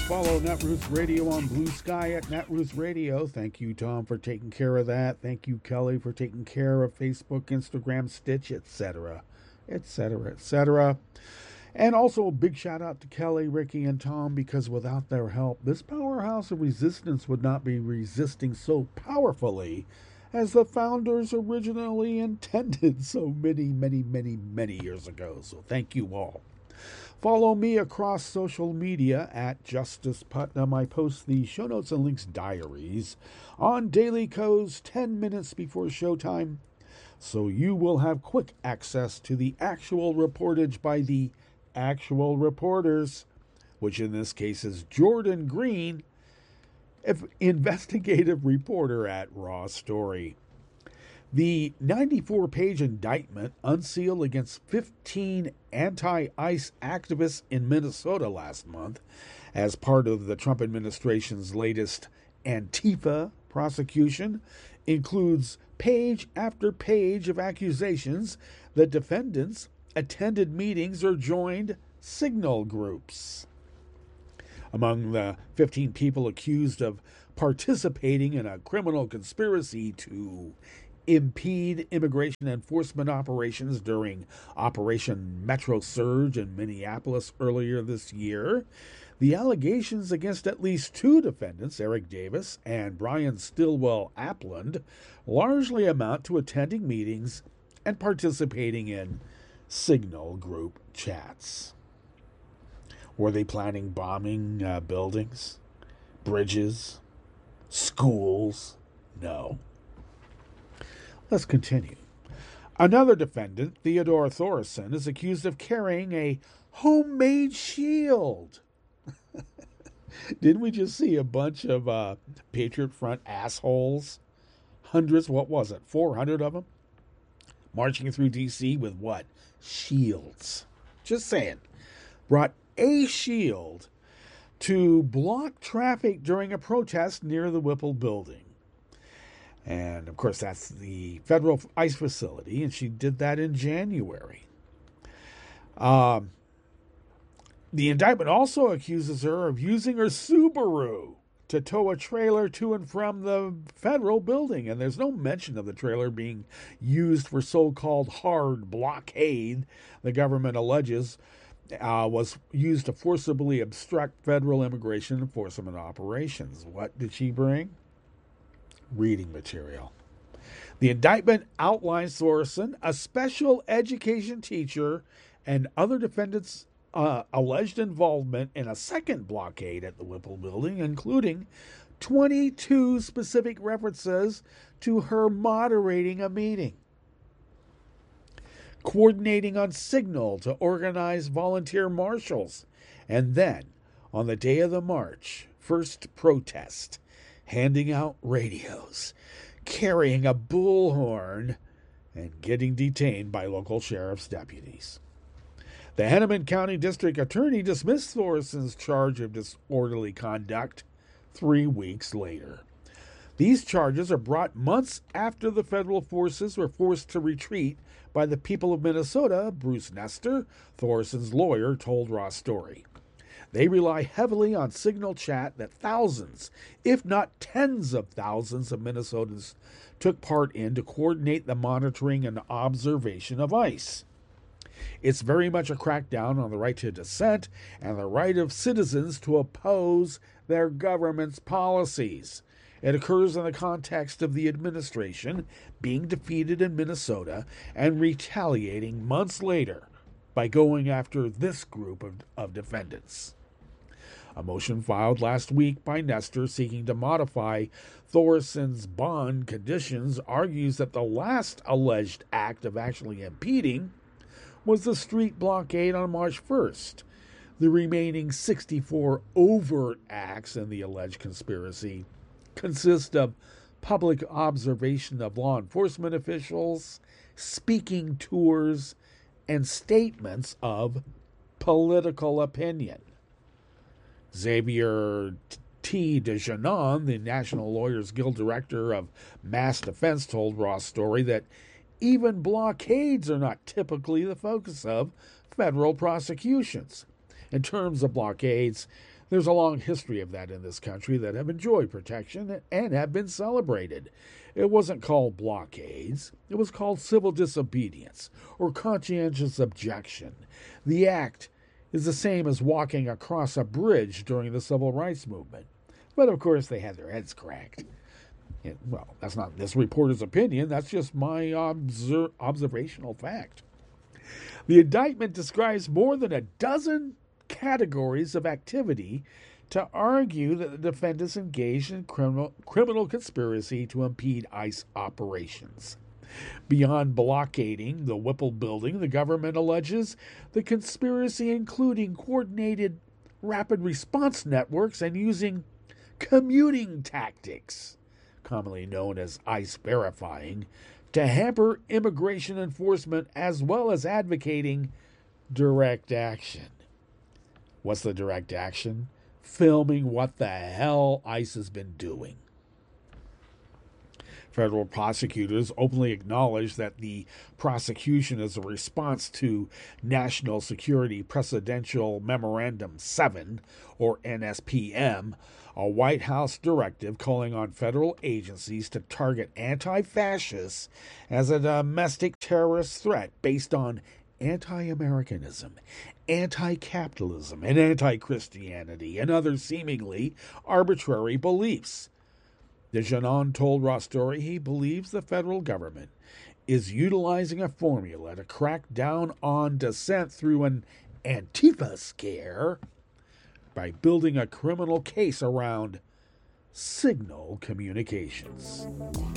Follow Netroots Radio on Blue Sky at Netroots Radio. Thank you, Tom, for taking care of that. Thank you, Kelly, for taking care of Facebook, Instagram, Stitch, etc., etc., etc. And also a big shout out to Kelly, Ricky, and Tom, because without their help, this powerhouse of resistance would not be resisting so powerfully as the founders originally intended so many years ago. So thank you all. Follow me across social media at Justice Putnam. I post the show notes and links diaries on Daily Co's 10 minutes before showtime, so you will have quick access to the actual reportage by the actual reporters, which in this case is Jordan Green, investigative reporter at Raw Story. The 94-page indictment unsealed against 15 anti-ICE activists in Minnesota last month as part of the Trump administration's latest Antifa prosecution includes page after page of accusations that defendants attended meetings or joined signal groups. Among the 15 people accused of participating in a criminal conspiracy to impede immigration enforcement operations during Operation Metro Surge in Minneapolis earlier this year, the allegations against at least two defendants, Eric Davis and Brian Stillwell Apland, largely amount to attending meetings and participating in signal group chats. Were they planning bombing buildings, bridges, schools? No. Let's continue. Another defendant, Theodore Thorson, is accused of carrying a homemade shield. Didn't we just see a bunch of Patriot Front assholes? Hundreds, 400 of them? Marching through D.C. with what? Shields. Just saying. Brought a shield to block traffic during a protest near the Whipple building. And, of course, that's the federal ICE facility, and she did that in January. The indictment also accuses her of using her Subaru to tow a trailer to and from the federal building. And there's no mention of the trailer being used for so-called hard blockade the government alleges was used to forcibly obstruct federal immigration enforcement operations. What did she bring? Reading material. The indictment outlines Thorson, a special education teacher, and other defendants' alleged involvement in a second blockade at the Whipple building, including 22 specific references to her moderating a meeting, coordinating on Signal to organize volunteer marshals, and then, on the day of the march, first protest, handing out radios, carrying a bullhorn, and getting detained by local sheriff's deputies. The Hennepin County District Attorney dismissed Thorson's charge of disorderly conduct 3 weeks later. These charges are brought months after the federal forces were forced to retreat by the people of Minnesota, Bruce Nestor, Thorson's lawyer, told Raw Story. They rely heavily on signal chat that thousands, if not tens of thousands of Minnesotans took part in to coordinate the monitoring and observation of ICE. It's very much a crackdown on the right to dissent and the right of citizens to oppose their government's policies. It occurs in the context of the administration being defeated in Minnesota and retaliating months later by going after this group of defendants. A motion filed last week by Nestor seeking to modify Thorson's bond conditions argues that the last alleged act of actually impeding was the street blockade on March 1st. The remaining 64 overt acts in the alleged conspiracy consist of public observation of law enforcement officials, speaking tours, and statements of political opinion. Xavier T. DeJanon, the National Lawyers Guild Director of Mass Defense, told Raw Story that even blockades are not typically the focus of federal prosecutions. In terms of blockades, There's a long history of that in this country that have enjoyed protection and have been celebrated. It wasn't called blockades. It was called civil disobedience or conscientious objection. The act is the same as walking across a bridge during the civil rights movement. But of course, they had their heads cracked. Well, that's not this reporter's opinion. That's just my observational fact. The indictment describes more than a dozen categories of activity to argue that the defendants engaged in criminal conspiracy to impede ICE operations. Beyond blockading the Whipple building, the government alleges the conspiracy including coordinated rapid response networks and using commuting tactics, commonly known as ICE verifying, to hamper immigration enforcement as well as advocating direct action. What's the direct action? Filming what the hell ICE has been doing. Federal prosecutors openly acknowledge that the prosecution is a response to National Security Presidential Memorandum 7, or NSPM, a White House directive calling on federal agencies to target anti-fascists as a domestic terrorist threat based on anti-Americanism, anti-capitalism, and anti-Christianity, and other seemingly arbitrary beliefs. DeJohnnon told Ross Story he believes the federal government is utilizing a formula to crack down on dissent through an Antifa scare by building a criminal case around signal communications.